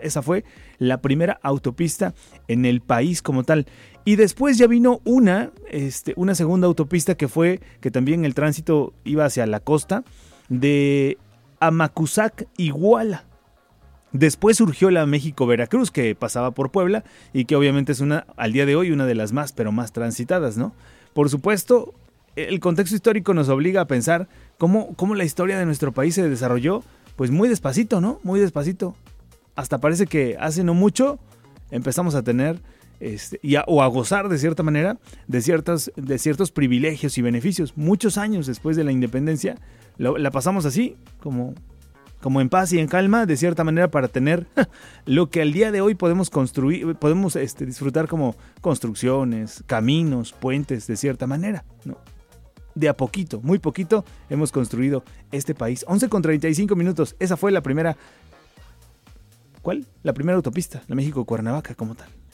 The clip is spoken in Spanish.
Esa fue la primera autopista en el país como tal. Y después ya vino una segunda autopista que también el tránsito iba hacia la costa, de Amacuzac, Iguala. Después surgió la México-Veracruz, que pasaba por Puebla y que obviamente es al día de hoy una de las más, pero más transitadas, ¿no? Por supuesto, el contexto histórico nos obliga a pensar cómo la historia de nuestro país se desarrolló, pues muy despacito, ¿no? Muy despacito. Hasta parece que hace no mucho empezamos a tener o a gozar de cierta manera de ciertos privilegios y beneficios. Muchos años después de la independencia la pasamos así, como en paz y en calma, de cierta manera, para tener lo que al día de hoy podemos construir, podemos disfrutar como construcciones, caminos, puentes, de cierta manera, ¿no? De a poquito, muy poquito, hemos construido este país. 11:35. Esa fue la primera... ¿Cuál? La primera autopista, la México-Cuernavaca como tal.